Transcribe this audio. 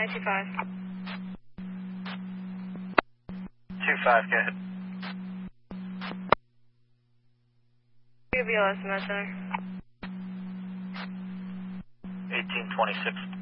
925. 25, go ahead. BLS Med Center. 1826.